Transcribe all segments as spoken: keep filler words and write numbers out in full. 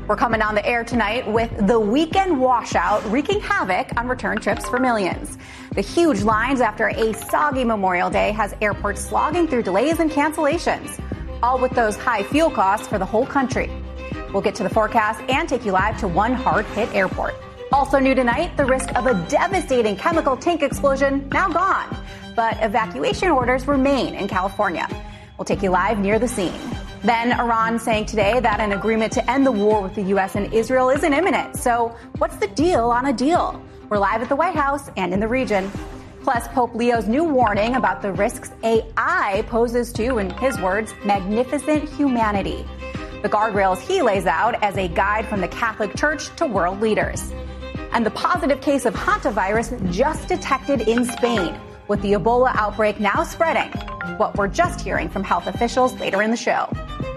We're coming on the air tonight with the weekend washout wreaking havoc on return trips for millions. The huge lines after a soggy Memorial Day has airports slogging through delays and cancellations, all with those high fuel costs for the whole country. We'll get to the forecast and take you live to one hard-hit airport. Also new tonight, the risk of a devastating chemical tank explosion now gone, but evacuation orders remain in California. We'll take you live near the scene. Then Iran saying today that an agreement to end the war with the U S and Israel isn't imminent. So what's the deal on a deal? We're live at the White House and in the region. Plus, Pope Leo's new warning about the risks A I poses to, in his words, magnificent humanity. The guardrails he lays out as a guide from the Catholic Church to world leaders. And the positive case of hantavirus just detected in Spain, with the Ebola outbreak now spreading. What we're just hearing from health officials later in the show.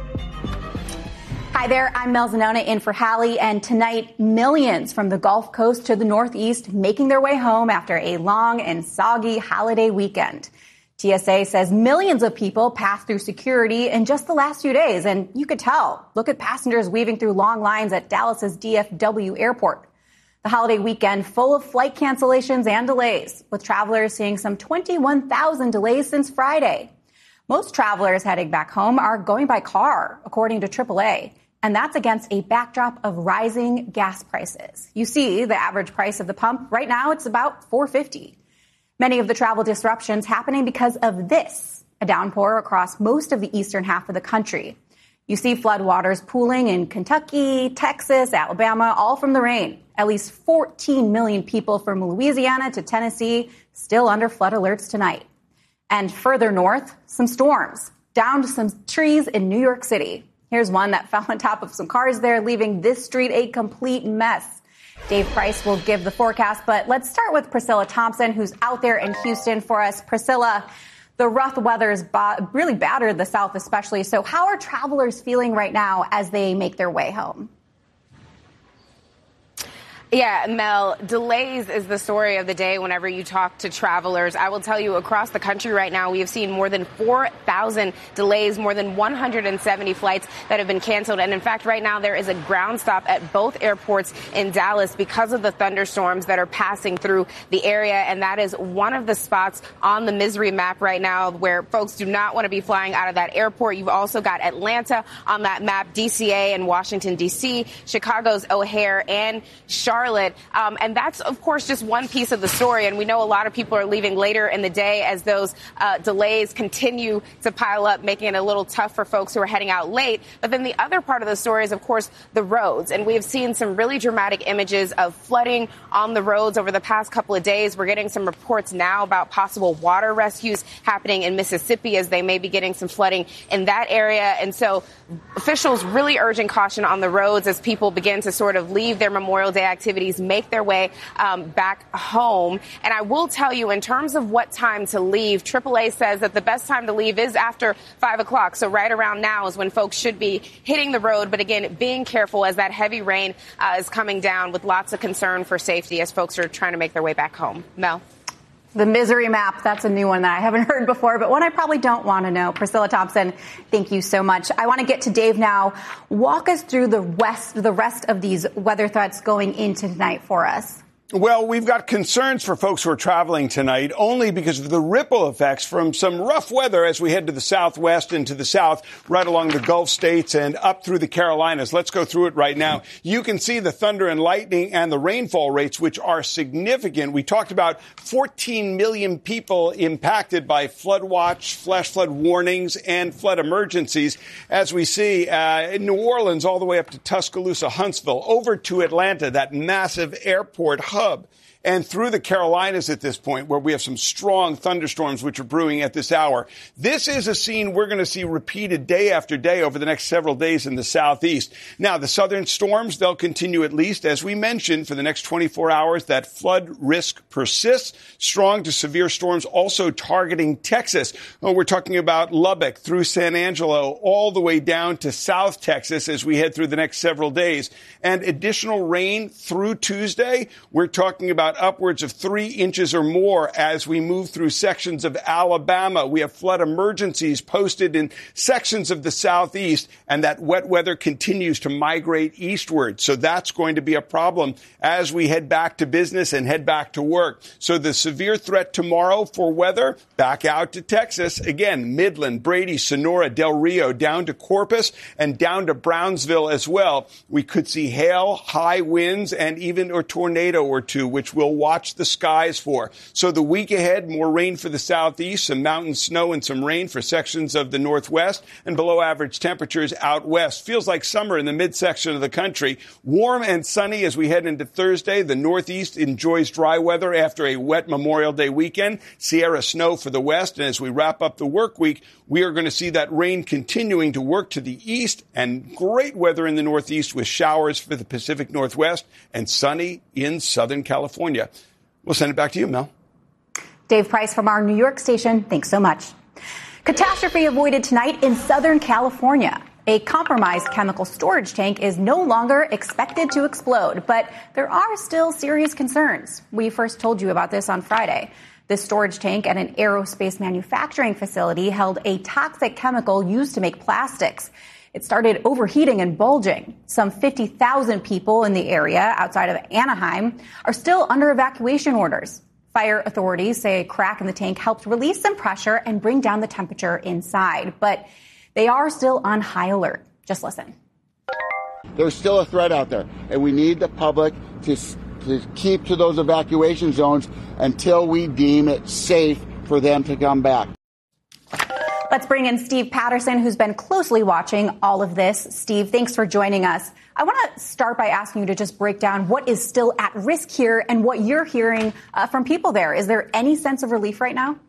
Hi there, I'm Mel Zanona in for Hallie, and tonight, millions from the Gulf Coast to the Northeast making their way home after a long and soggy holiday weekend. T S A says millions of people passed through security in just the last few days, and you could tell. Look at passengers weaving through long lines at Dallas's D F W airport. The holiday weekend full of flight cancellations and delays, with travelers seeing some twenty-one thousand delays since Friday. Most travelers heading back home are going by car, according to triple A, and that's against a backdrop of rising gas prices. You see the average price of the pump right now, it's about four dollars and fifty cents. Many of the travel disruptions happening because of this, a downpour across most of the eastern half of the country. You see floodwaters pooling in Kentucky, Texas, Alabama, all from the rain. At least fourteen million people from Louisiana to Tennessee still under flood alerts tonight. And further north, some storms. Down to some trees in New York City. Here's one that fell on top of some cars there, leaving this street a complete mess. Dave Price will give the forecast, but let's start with Priscilla Thompson, who's out there in Houston for us. Priscilla, the rough weather has ba- really battered the South especially. So how are travelers feeling right now as they make their way home? Yeah, Mel, delays is the story of the day whenever you talk to travelers. I will tell you, across the country right now, we have seen more than four thousand delays, more than one hundred seventy flights that have been canceled. And in fact, right now, there is a ground stop at both airports in Dallas because of the thunderstorms that are passing through the area. And that is one of the spots on the misery map right now where folks do not want to be flying out of that airport. You've also got Atlanta on that map, D C A and Washington, D C, Chicago's O'Hare and Charlotte. Charlotte. Um, and that's, of course, just one piece of the story. And we know a lot of people are leaving later in the day as those uh, delays continue to pile up, making it a little tough for folks who are heading out late. But then the other part of the story is, of course, the roads. And we have seen some really dramatic images of flooding on the roads over the past couple of days. We're getting some reports now about possible water rescues happening in Mississippi as they may be getting some flooding in that area. And so officials really urging caution on the roads as people begin to sort of leave their Memorial Day activities, make their way um, back home. And I will tell you, in terms of what time to leave, triple A says that the best time to leave is after five o'clock. So right around now is when folks should be hitting the road. But again, being careful as that heavy rain uh, is coming down, with lots of concern for safety as folks are trying to make their way back home. Mel? The misery map, that's a new one that I haven't heard before, but one I probably don't want to know. Priscilla Thompson, thank you so much. I want to get to Dave now. Walk us through the rest, the rest of these weather threats going into tonight for us. Well, we've got concerns for folks who are traveling tonight only because of the ripple effects from some rough weather as we head to the southwest and to the south, right along the Gulf states and up through the Carolinas. Let's go through it right now. You can see the thunder and lightning and the rainfall rates, which are significant. We talked about fourteen million people impacted by flood watch, flash flood warnings, and flood emergencies. As we see uh, in New Orleans all the way up to Tuscaloosa, Huntsville, over to Atlanta, that massive airport hub. Hub. And through the Carolinas at this point, where we have some strong thunderstorms which are brewing at this hour. This is a scene we're going to see repeated day after day over the next several days in the southeast. Now, the southern storms, they'll continue at least, as we mentioned, for the next twenty-four hours. That flood risk persists. Strong to severe storms also targeting Texas. Oh, we're talking about Lubbock through San Angelo all the way down to South Texas as we head through the next several days. And additional rain through Tuesday. We're talking about about upwards of three inches or more as we move through sections of Alabama. We have flood emergencies posted in sections of the southeast, and that wet weather continues to migrate eastward. So that's going to be a problem as we head back to business and head back to work. So the severe threat tomorrow for weather, back out to Texas. Again, Midland, Brady, Sonora, Del Rio, down to Corpus and down to Brownsville as well. We could see hail, high winds, and even a tornado or two, which we'll watch the skies for. So the week ahead, more rain for the southeast, some mountain snow and some rain for sections of the northwest, and below average temperatures out west. Feels like summer in the midsection of the country. Warm and sunny as we head into Thursday. The northeast enjoys dry weather after a wet Memorial Day weekend. Sierra snow for the west. And as we wrap up the work week, we are going to see that rain continuing to work to the east, and great weather in the northeast with showers for the Pacific Northwest and sunny in Southern California. We'll send it back to you, Mel. Dave Price from our New York station, thanks so much. Catastrophe avoided tonight in Southern California. A compromised chemical storage tank is no longer expected to explode, but there are still serious concerns. We first told you about this on Friday. This storage tank at an aerospace manufacturing facility held a toxic chemical used to make plastics. It started overheating and bulging. Some fifty thousand people in the area outside of Anaheim are still under evacuation orders. Fire authorities say a crack in the tank helped release some pressure and bring down the temperature inside, but they are still on high alert. Just listen. There's still a threat out there, and we need the public to, to keep to those evacuation zones until we deem it safe for them to come back. Let's bring in Steve Patterson, who's been closely watching all of this. Steve, thanks for joining us. I want to start by asking you to just break down what is still at risk here and what you're hearing uh, from people there. Is there any sense of relief right now?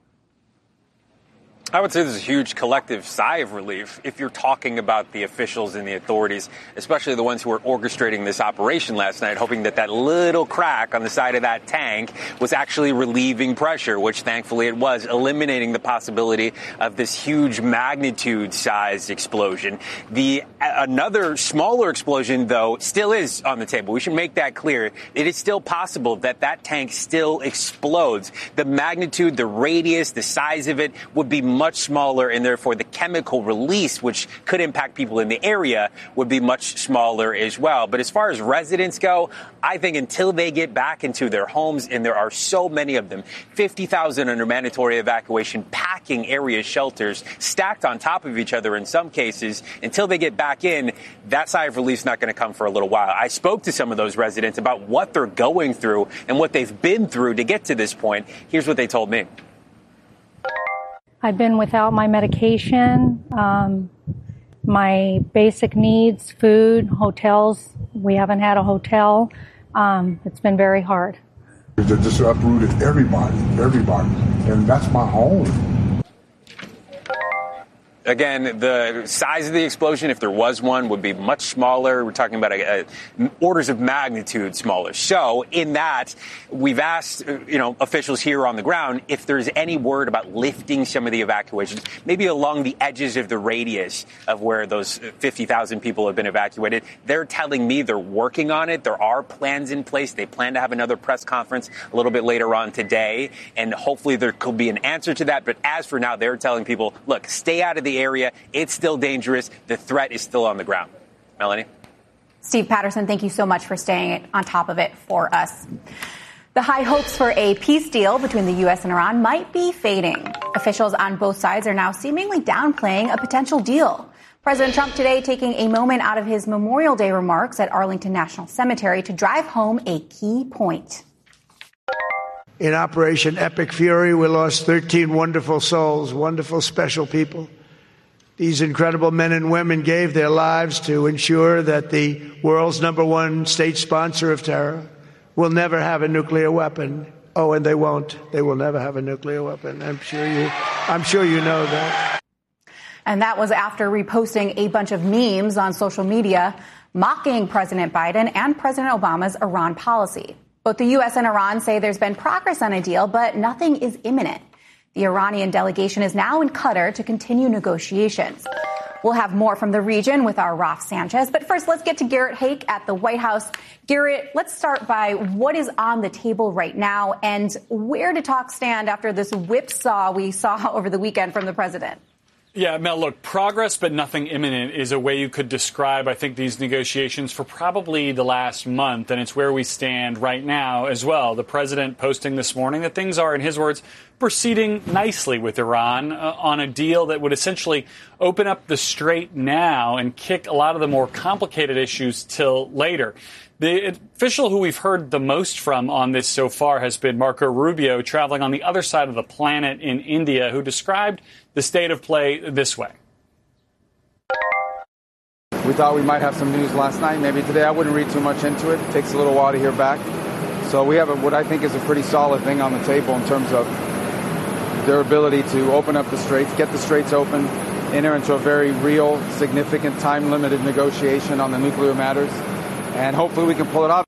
I would say there's a huge collective sigh of relief if you're talking about the officials and the authorities, especially the ones who were orchestrating this operation last night, hoping that that little crack on the side of that tank was actually relieving pressure, which thankfully it was, eliminating the possibility of this huge magnitude-sized explosion. The another smaller explosion, though, still is on the table. We should make that clear. It is still possible that that tank still explodes. The magnitude, the radius, the size of it would be much smaller, and therefore the chemical release, which could impact people in the area, would be much smaller as well. But as far as residents go, I think until they get back into their homes, and there are so many of them, fifty thousand under mandatory evacuation, packing area shelters, stacked on top of each other in some cases, until they get back in, that sigh of relief is not going to come for a little while. I spoke to some of those residents about what they're going through and what they've been through to get to this point. Here's what they told me. I've been without my medication, um, my basic needs, food, hotels. We haven't had a hotel. Um, it's been very hard. They just uprooted everybody, everybody, and that's my home. Again, the size of the explosion, if there was one, would be much smaller. We're talking about a, a, orders of magnitude smaller. So in that, we've asked, you know, officials here on the ground if there's any word about lifting some of the evacuations, maybe along the edges of the radius of where those fifty thousand people have been evacuated. They're telling me they're working on it. There are plans in place. They plan to have another press conference a little bit later on today, and hopefully there could be an answer to that. But as for now, they're telling people, look, stay out of the area. It's still dangerous. The threat is still on the ground. Melanie? Steve Patterson, thank you so much for staying on top of it for us. The high hopes for a peace deal between the U S and Iran might be fading. Officials on both sides are now seemingly downplaying a potential deal. President Trump today taking a moment out of his Memorial Day remarks at Arlington National Cemetery to drive home a key point. In Operation Epic Fury, we lost thirteen wonderful souls, wonderful, special people. These incredible men and women gave their lives to ensure that the world's number one state sponsor of terror will never have a nuclear weapon. Oh, and they won't. They will never have a nuclear weapon. I'm sure you, I'm sure you know that. And that was after reposting a bunch of memes on social media mocking President Biden and President Obama's Iran policy. Both the U S and Iran say there's been progress on a deal, but nothing is imminent. The Iranian delegation is now in Qatar to continue negotiations. We'll have more from the region with our Raf Sanchez. But first, let's get to Garrett Haake at the White House. Garrett, let's start by what is on the table right now and where do talks stand after this whipsaw we saw over the weekend from the president? Yeah, Mel, look, progress but nothing imminent is a way you could describe, I think, these negotiations for probably the last month, and it's where we stand right now as well. The president posting this morning that things are, in his words, proceeding nicely with Iran uh, on a deal that would essentially open up the strait now and kick a lot of the more complicated issues till later. The official who we've heard the most from on this so far has been Marco Rubio, traveling on the other side of the planet in India, who described the state of play this way. We thought we might have some news last night. Maybe today. I wouldn't read too much into it. It takes a little while to hear back. So we have a, what I think is a pretty solid thing on the table in terms of their ability to open up the straits, get the straits open, enter into a very real, significant, time-limited negotiation on the nuclear matters. And hopefully we can pull it off.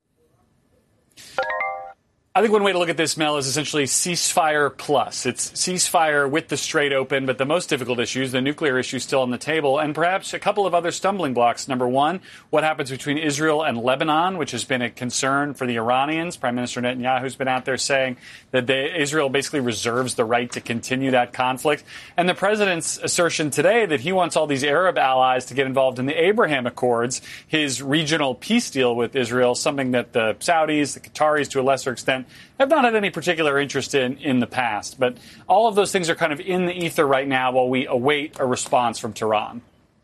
I think one way to look at this, Mel, is essentially ceasefire plus. It's ceasefire with the strait open, but the most difficult issues, the nuclear issue, still on the table, and perhaps a couple of other stumbling blocks. Number one, what happens between Israel and Lebanon, which has been a concern for the Iranians. Prime Minister Netanyahu's been out there saying that they, Israel basically reserves the right to continue that conflict. And the president's assertion today that he wants all these Arab allies to get involved in the Abraham Accords, his regional peace deal with Israel, something that the Saudis, the Qataris, to a lesser extent, have not had any particular interest in in the past. But all of those things are kind of in the ether right now while we await a response from Tehran.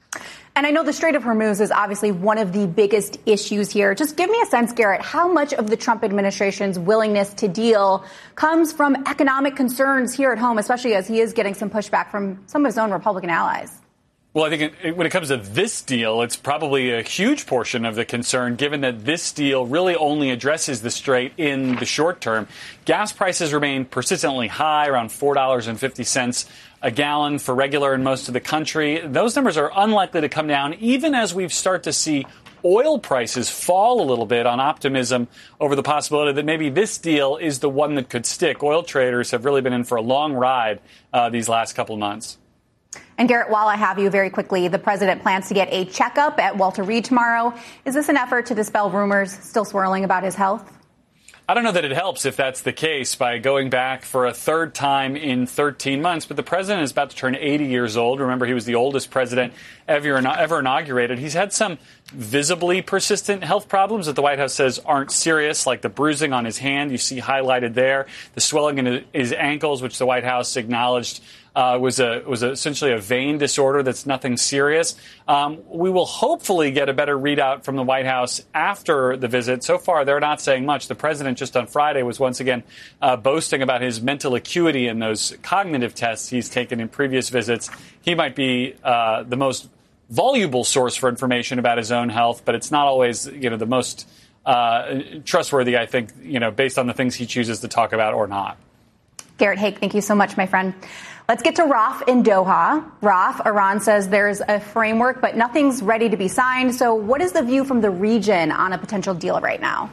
And I know the Strait of Hormuz is obviously one of the biggest issues here. Just give me a sense, Garrett, how much of the Trump administration's willingness to deal comes from economic concerns here at home, especially as he is getting some pushback from some of his own Republican allies? Well, I think it, it, when it comes to this deal, it's probably a huge portion of the concern, given that this deal really only addresses the strait in the short term. Gas prices remain persistently high, around four dollars and fifty cents a gallon for regular in most of the country. Those numbers are unlikely to come down, even as we start to see oil prices fall a little bit on optimism over the possibility that maybe this deal is the one that could stick. Oil traders have really been in for a long ride uh, these last couple of months. And Garrett, while I have you very quickly, the president plans to get a checkup at Walter Reed tomorrow. Is this an effort to dispel rumors still swirling about his health? I don't know that it helps if that's the case by going back for a third time in thirteen months. But the president is about to turn eighty years old. Remember, he was the oldest president ever, ever inaugurated. He's had some visibly persistent health problems that the White House says aren't serious, like the bruising on his hand you see highlighted there, the swelling in his ankles, which the White House acknowledged Uh, was a was a, essentially a vein disorder that's nothing serious. Um, we will hopefully get a better readout from the White House after the visit. So far, they're not saying much. The president just on Friday was once again uh, boasting about his mental acuity and those cognitive tests he's taken in previous visits. He might be uh, the most voluble source for information about his own health, but it's not always, you know, the most uh, trustworthy, I think, you know, based on the things he chooses to talk about or not. Garrett Haake, thank you so much, my friend. Let's get to Raf in Doha. Raf, Iran says there's a framework, but nothing's ready to be signed. So what is the view from the region on a potential deal right now?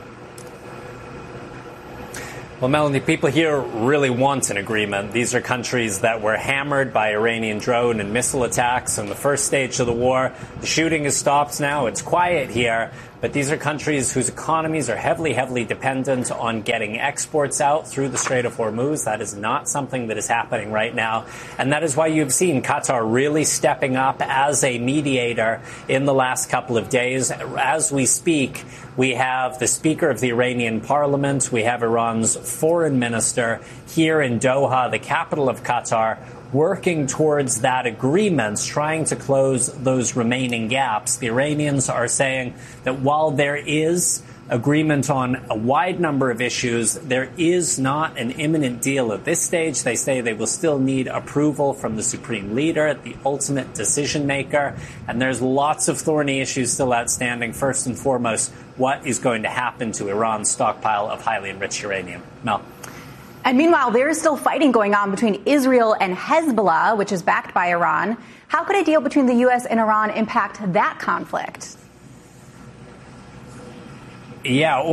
Well, Melanie, people here really want an agreement. These are countries that were hammered by Iranian drone and missile attacks in the first stage of the war. The shooting has stopped now. It's quiet here. But these are countries whose economies are heavily, heavily dependent on getting exports out through the Strait of Hormuz. That is not something that is happening right now. And that is why you've seen Qatar really stepping up as a mediator in the last couple of days. As we speak, we have the Speaker of the Iranian Parliament. We have Iran's foreign minister here in Doha, the capital of Qatar, working towards that agreement, trying to close those remaining gaps. The Iranians are saying that while there is agreement on a wide number of issues, there is not an imminent deal at this stage. They say they will still need approval from the supreme leader, the ultimate decision maker. And there's lots of thorny issues still outstanding. First and foremost, what is going to happen to Iran's stockpile of highly enriched uranium? Mel. And meanwhile, there is still fighting going on between Israel and Hezbollah, which is backed by Iran. How could a deal between the U S and Iran impact that conflict? Yeah, or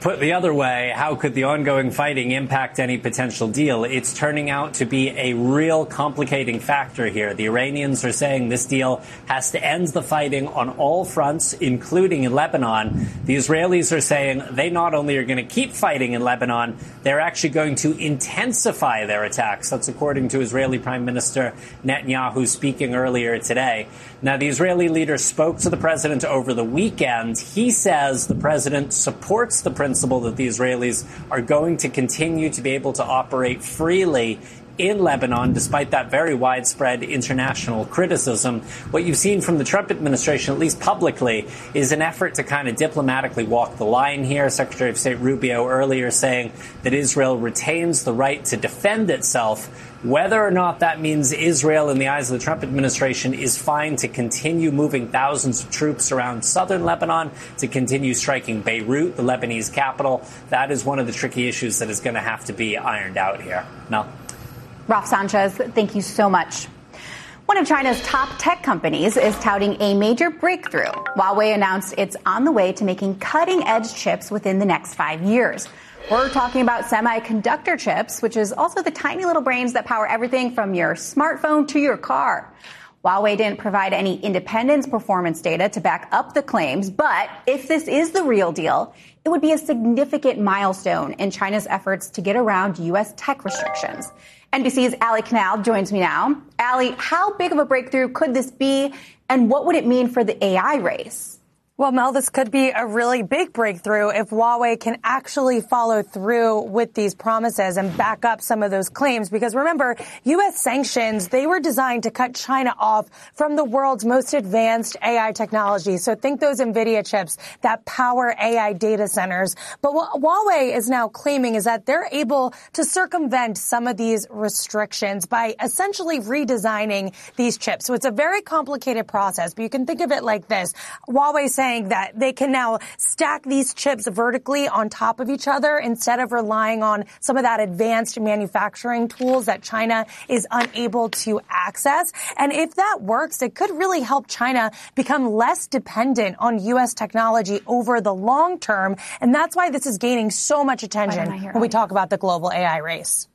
Put the other way, how could the ongoing fighting impact any potential deal? It's turning out to be a real complicating factor here. The Iranians are saying this deal has to end the fighting on all fronts, including in Lebanon. The Israelis are saying they not only are going to keep fighting in Lebanon, they're actually going to intensify their attacks. That's according to Israeli Prime Minister Netanyahu speaking earlier today. Now, the Israeli leader spoke to the president over the weekend. He says the president supports the principle that the Israelis are going to continue to be able to operate freely in Lebanon, despite that very widespread international criticism. What you've seen from the Trump administration, at least publicly, is an effort to kind of diplomatically walk the line here. Secretary of State Rubio earlier saying that Israel retains the right to defend itself. Whether or not that means Israel, in the eyes of the Trump administration, is fine to continue moving thousands of troops around southern Lebanon, to continue striking Beirut, the Lebanese capital, that is one of the tricky issues that is going to have to be ironed out here. Mel? Ralph Sanchez, thank you so much. One of China's top tech companies is touting a major breakthrough. Huawei announced it's on the way to making cutting-edge chips within the next five years. We're talking about semiconductor chips, which is also the tiny little brains that power everything from your smartphone to your car. Huawei didn't provide any independent performance data to back up the claims, but if this is the real deal, it would be a significant milestone in China's efforts to get around U S tech restrictions. N B C's Ali Canal joins me now. Ali, how big of a breakthrough could this be, and what would it mean for the A I race? Well, Mel, this could be a really big breakthrough if Huawei can actually follow through with these promises and back up some of those claims. Because remember, U S sanctions, they were designed to cut China off from the world's most advanced A I technology. So think those NVIDIA chips that power A I data centers. But what Huawei is now claiming is that they're able to circumvent some of these restrictions by essentially redesigning these chips. So it's a very complicated process, but you can think of it like this. Huawei saying saying that they can now stack these chips vertically on top of each other instead of relying on some of that advanced manufacturing tools that China is unable to access. And if that works, it could really help China become less dependent on U S technology over the long term. And that's why this is gaining so much attention when we talk about the global A I race.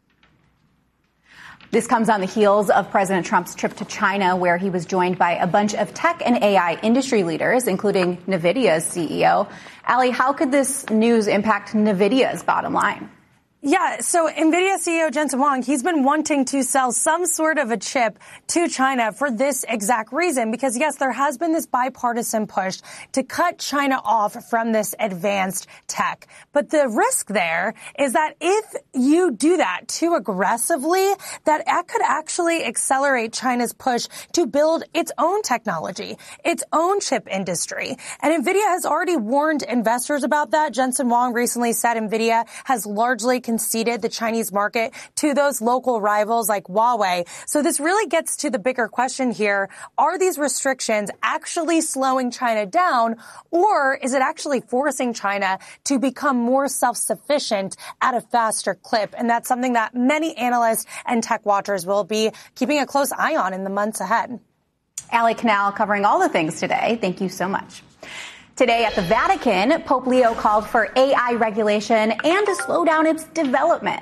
This comes on the heels of President Trump's trip to China, where he was joined by a bunch of tech and A I industry leaders, including NVIDIA's C E O. Ali, how could this news impact NVIDIA's bottom line? Yeah, so NVIDIA C E O Jensen Huang, he's been wanting to sell some sort of a chip to China for this exact reason, because, yes, there has been this bipartisan push to cut China off from this advanced tech. But the risk there is that if you do that too aggressively, that that could actually accelerate China's push to build its own technology, its own chip industry. And NVIDIA has already warned investors about that. Jensen Huang recently said NVIDIA has largely conceded the Chinese market to those local rivals like Huawei. So this really gets to the bigger question here. Are these restrictions actually slowing China down, or is it actually forcing China to become more self-sufficient at a faster clip? And that's something that many analysts and tech watchers will be keeping a close eye on in the months ahead. Ali Canal covering all the things today. Thank you so much. Today at the Vatican, Pope Leo called for A I regulation and to slow down its development.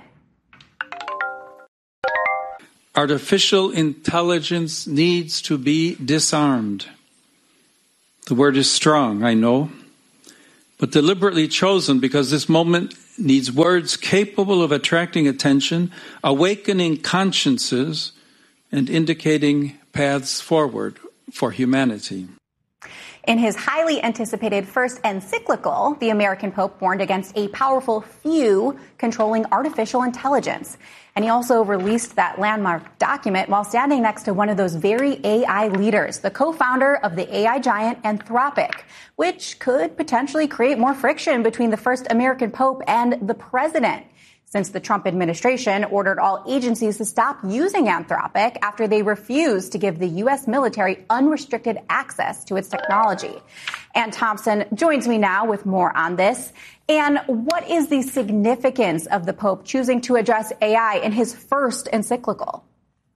Artificial intelligence needs to be disarmed. The word is strong, I know, but deliberately chosen because this moment needs words capable of attracting attention, awakening consciences, and indicating paths forward for humanity. In his highly anticipated first encyclical, the American Pope warned against a powerful few controlling artificial intelligence. And he also released that landmark document while standing next to one of those very A I leaders, the co-founder of the A I giant Anthropic, which could potentially create more friction between the first American Pope and the president, since the Trump administration ordered all agencies to stop using Anthropic after they refused to give the U S military unrestricted access to its technology. Ann Thompson joins me now with more on this. And what is the significance of the Pope choosing to address A I in his first encyclical?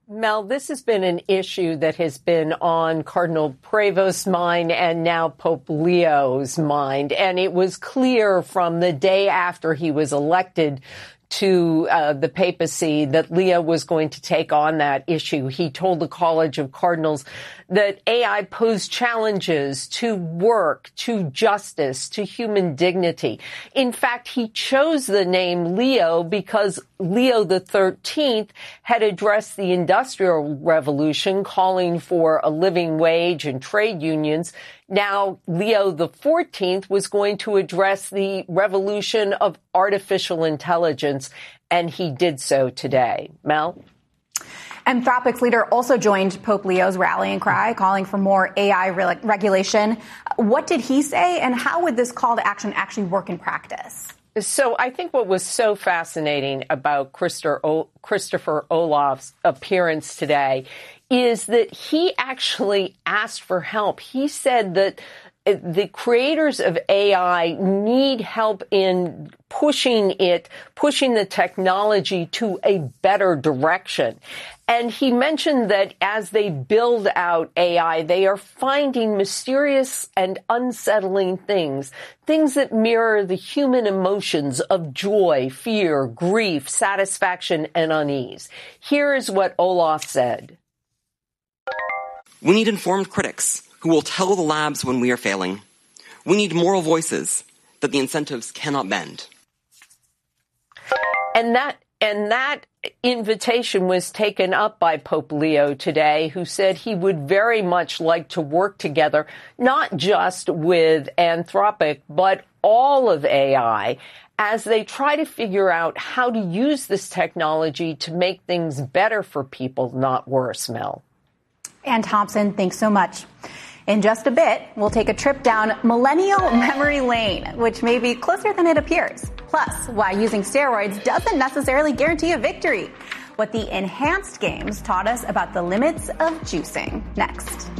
Mel, this has been an issue that has been on Cardinal Prevost's mind and now Pope Leo's mind. And it was clear from the day after he was elected to uh, the papacy that Leo was going to take on that issue. He told the College of Cardinals that A I posed challenges to work, to justice, to human dignity. In fact, he chose the name Leo because Leo the thirteenth had addressed the Industrial Revolution, calling for a living wage and trade unions. Now, Leo the fourteenth was going to address the revolution of artificial intelligence, and he did so today. Mel? Anthropic's leader also joined Pope Leo's rallying cry, calling for more A I re- regulation. What did he say, and how would this call to action actually work in practice? So I think what was so fascinating about Christopher Olaf's appearance today is that he actually asked for help. He said that the creators of A I need help in pushing it, pushing the technology to a better direction. And he mentioned that as they build out A I, they are finding mysterious and unsettling things, things that mirror the human emotions of joy, fear, grief, satisfaction, and unease. Here is what Olaf said. We need informed critics who will tell the labs when we are failing. We need moral voices that the incentives cannot bend. And that and that invitation was taken up by Pope Leo today, who said he would very much like to work together, not just with Anthropic, but all of A I, as they try to figure out how to use this technology to make things better for people, not worse, Mel. Ann Thompson, thanks so much. In just a bit, we'll take a trip down millennial memory lane, which may be closer than it appears. Plus, why using steroids doesn't necessarily guarantee a victory. What the enhanced games taught us about the limits of juicing. Next.